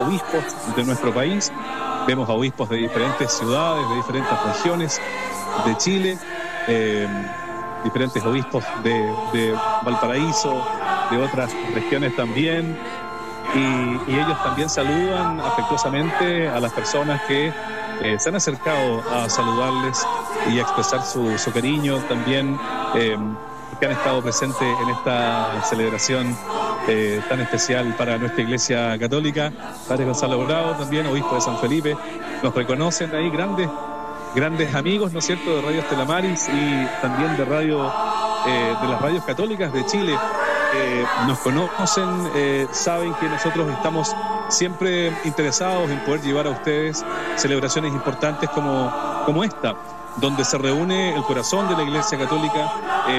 obispos de nuestro país, vemos a obispos de diferentes ciudades, de diferentes regiones de Chile, diferentes obispos de Valparaíso, de otras regiones también, y ellos también saludan afectuosamente a las personas que se han acercado a saludarles y a expresar su cariño también, que han estado presentes en esta celebración tan especial para nuestra Iglesia Católica. Padre Gonzalo Bravo también, obispo de San Felipe, nos reconocen ahí grandes amigos, ¿no es cierto?, de Radio Stella Maris y también de las radios católicas de Chile. Nos conocen, saben que nosotros estamos siempre interesados en poder llevar a ustedes celebraciones importantes como esta, donde se reúne el corazón de la Iglesia Católica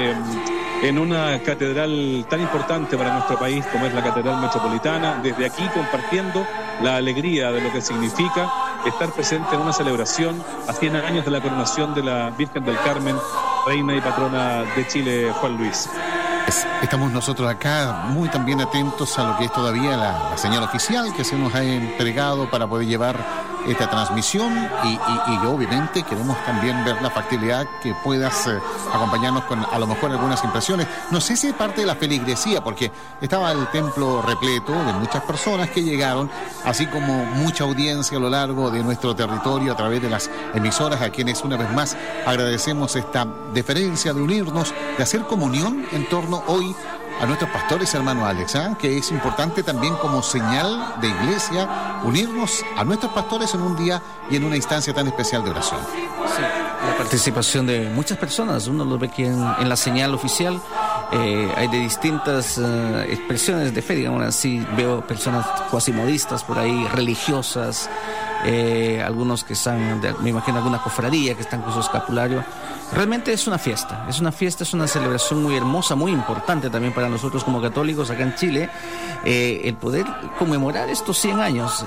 en una catedral tan importante para nuestro país como es la Catedral Metropolitana, desde aquí compartiendo la alegría de lo que significa estar presente en una celebración a 100 años de la coronación de la Virgen del Carmen, reina y patrona de Chile, Juan Luis. Estamos nosotros acá muy también atentos a lo que es todavía la señal oficial que se nos ha entregado para poder llevar esta transmisión y obviamente queremos también ver la factibilidad que puedas acompañarnos con a lo mejor algunas impresiones. No sé si es parte de la feligresía, porque estaba el templo repleto de muchas personas que llegaron, así como mucha audiencia a lo largo de nuestro territorio a través de las emisoras, a quienes una vez más agradecemos esta deferencia de unirnos, de hacer comunión en torno hoy a nuestros pastores, hermano Alex, que es importante también como señal de iglesia unirnos a nuestros pastores en un día y en una instancia tan especial de oración. Sí, la participación de muchas personas, uno lo ve aquí en la señal oficial, hay de distintas expresiones de fe, digamos así, veo personas cuasimodistas por ahí, religiosas, algunos que están, me imagino alguna cofradía que están con su escapulario. Realmente es una fiesta, es una celebración muy hermosa, muy importante también para nosotros como católicos acá en Chile, el poder conmemorar estos 100 años,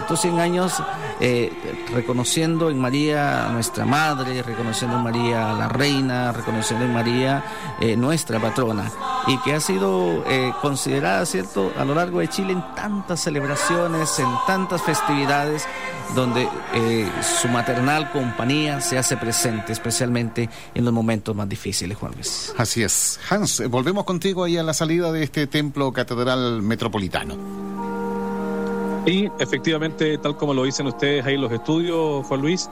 reconociendo en María nuestra Madre, reconociendo en María la Reina, reconociendo en María nuestra patrona, y que ha sido considerada, ¿cierto?, a lo largo de Chile en tantas celebraciones, en tantas festividades, donde su maternal compañía se hace presente, especialmente en los momentos más difíciles, Juan Luis. Así es. Hans, volvemos contigo ahí a la salida de este templo catedral metropolitano. Y efectivamente, tal como lo dicen ustedes ahí en los estudios, Juan Luis,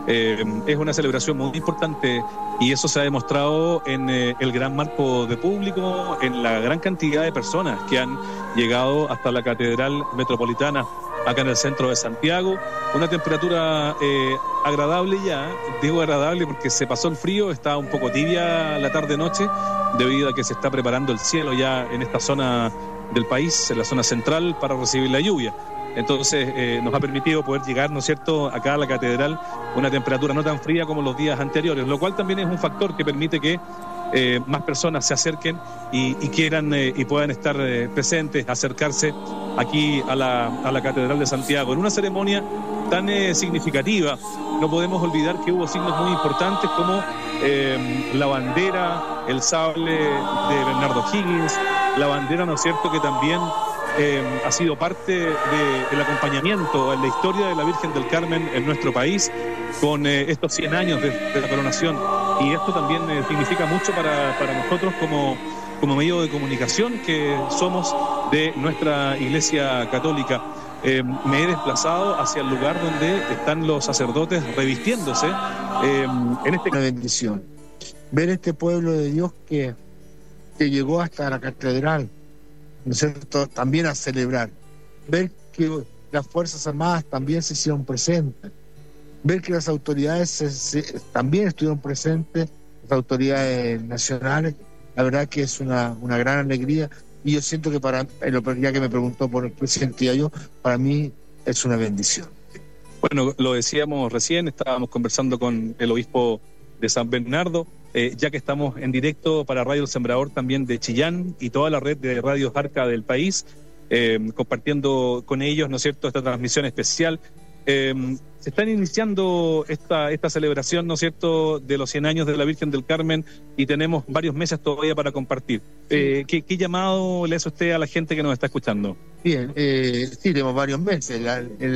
es una celebración muy importante y eso se ha demostrado en el gran marco de público, en la gran cantidad de personas que han llegado hasta la catedral metropolitana acá en el centro de Santiago. Una temperatura agradable ya, digo agradable porque se pasó el frío, está un poco tibia la tarde-noche debido a que se está preparando el cielo ya en esta zona del país, en la zona central, para recibir la lluvia. Entonces nos ha permitido poder llegar, ¿no es cierto?, acá a la catedral, una temperatura no tan fría como los días anteriores, lo cual también es un factor que permite que más personas se acerquen y quieran y puedan estar presentes, acercarse aquí a la Catedral de Santiago. En una ceremonia tan significativa, no podemos olvidar que hubo signos muy importantes como la bandera, el sable de Bernardo Higgins, la bandera, ¿no es cierto?, que también ha sido parte del acompañamiento en la historia de la Virgen del Carmen en nuestro país con estos 100 años de la coronación. Y esto también significa mucho para nosotros como medio de comunicación que somos de nuestra Iglesia Católica. Me he desplazado hacia el lugar donde están los sacerdotes revistiéndose en este... Una bendición. Ver este pueblo de Dios que llegó hasta la catedral, ¿no es cierto?, también a celebrar. Ver que las Fuerzas Armadas también se hicieron presentes. Ver que las autoridades también estuvieron presentes, las autoridades nacionales. La verdad que es una gran alegría. Y yo siento que ya que me preguntó por el presidente Yayo, para mí es una bendición. Bueno, lo decíamos recién, estábamos conversando con el obispo de San Bernardo, ya que estamos en directo para Radio El Sembrador también de Chillán y toda la red de radios Arca del país, compartiendo con ellos, ¿no es cierto?, esta transmisión especial. Se están iniciando esta celebración, ¿no es cierto?, de los 100 años de la Virgen del Carmen y tenemos varios meses todavía para compartir. ¿Qué llamado le hace usted a la gente que nos está escuchando? Bien, sí, tenemos varios meses.